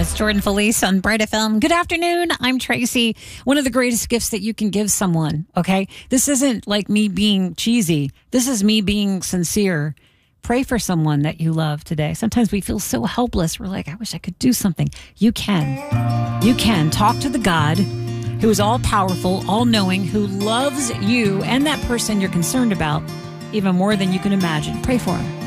It's Jordan Felice on Bright FM. Good afternoon. I'm Tracy. One of the greatest gifts that you can give someone, okay? This isn't like me being cheesy. This is me being sincere. Pray for someone that you love today. Sometimes we feel so helpless. We're like, I wish I could do something. You can. You can. Talk to the God who is all powerful, all knowing, who loves you and that person you're concerned about even more than you can imagine. Pray for him.